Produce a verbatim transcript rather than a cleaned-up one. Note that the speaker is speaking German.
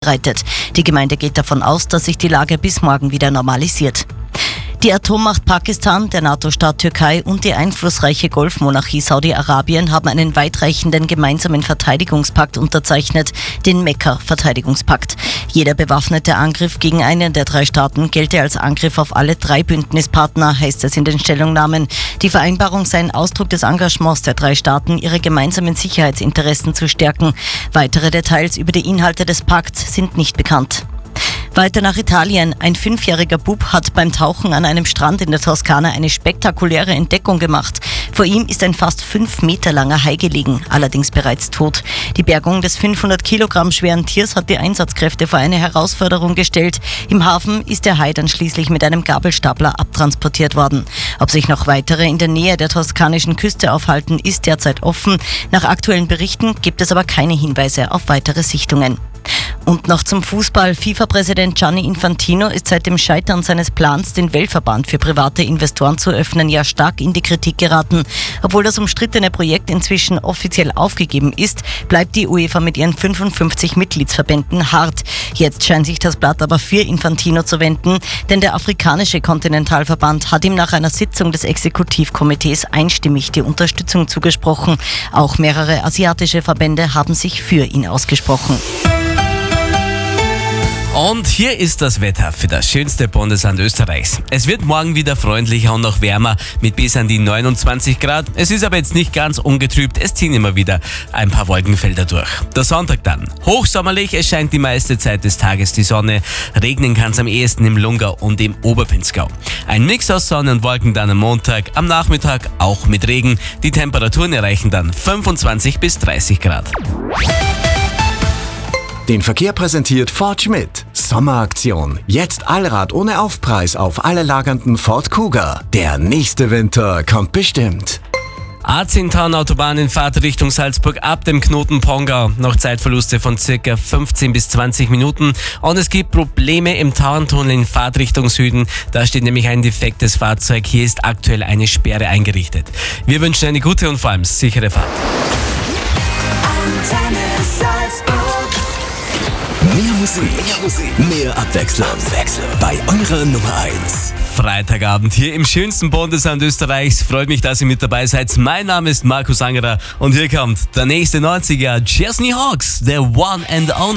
bereitet. Die Gemeinde geht davon aus, dass sich die Lage bis morgen wieder normalisiert. Die Atommacht Pakistan, der NATO-Staat Türkei und die einflussreiche Golfmonarchie Saudi-Arabien haben einen weitreichenden gemeinsamen Verteidigungspakt unterzeichnet, den Mekka-Verteidigungspakt. Jeder bewaffnete Angriff gegen einen der drei Staaten gelte als Angriff auf alle drei Bündnispartner, heißt es in den Stellungnahmen. Die Vereinbarung sei ein Ausdruck des Engagements der drei Staaten, ihre gemeinsamen Sicherheitsinteressen zu stärken. Weitere Details über die Inhalte des Pakts sind nicht bekannt. Weiter nach Italien. Ein fünfjähriger Bub hat beim Tauchen an einem Strand in der Toskana eine spektakuläre Entdeckung gemacht. Vor ihm ist ein fast fünf Meter langer Hai gelegen, allerdings bereits tot. Die Bergung des fünfhundert Kilogramm schweren Tiers hat die Einsatzkräfte vor eine Herausforderung gestellt. Im Hafen ist der Hai dann schließlich mit einem Gabelstapler abtransportiert worden. Ob sich noch weitere in der Nähe der toskanischen Küste aufhalten, ist derzeit offen. Nach aktuellen Berichten gibt es aber keine Hinweise auf weitere Sichtungen. Und noch zum Fußball. FIFA-Präsident Gianni Infantino ist seit dem Scheitern seines Plans, den Weltverband für private Investoren zu öffnen, ja stark in die Kritik geraten. Obwohl das umstrittene Projekt inzwischen offiziell aufgegeben ist, bleibt die UEFA mit ihren fünfundfünfzig Mitgliedsverbänden hart. Jetzt scheint sich das Blatt aber für Infantino zu wenden, denn der afrikanische Kontinentalverband hat ihm nach einer Sitzung des Exekutivkomitees einstimmig die Unterstützung zugesprochen. Auch mehrere asiatische Verbände haben sich für ihn ausgesprochen. Und hier ist das Wetter für das schönste Bundesland Österreichs. Es wird morgen wieder freundlicher und noch wärmer mit bis an die neunundzwanzig Grad. Es ist aber jetzt nicht ganz ungetrübt, es ziehen immer wieder ein paar Wolkenfelder durch. Der Sonntag dann. Hochsommerlich, es scheint die meiste Zeit des Tages die Sonne. Regnen kann es am ehesten im Lungau und im Oberpinzgau. Ein Mix aus Sonne und Wolken dann am Montag, am Nachmittag auch mit Regen. Die Temperaturen erreichen dann fünfundzwanzig bis dreißig Grad. Den Verkehr präsentiert Ford Schmidt. Sommeraktion. Jetzt Allrad ohne Aufpreis auf alle lagernden Ford Kuga. Der nächste Winter kommt bestimmt. A zehn Town Autobahn in Fahrt Richtung Salzburg ab dem Knoten Pongau. Noch Zeitverluste von circa fünfzehn bis zwanzig Minuten. Und es gibt Probleme im Tauerntunnel in Fahrt Richtung Süden. Da steht nämlich ein defektes Fahrzeug. Hier ist aktuell eine Sperre eingerichtet. Wir wünschen eine gute und vor allem sichere Fahrt. Mehr Musik, mehr Musik, mehr Abwechslung. Abwechslung bei eurer Nummer eins. Freitagabend hier im schönsten Bundesland Österreichs. Freut mich, dass ihr mit dabei seid. Mein Name ist Markus Angerer und hier kommt der nächste neunziger Chesney Hawks, der One and Only.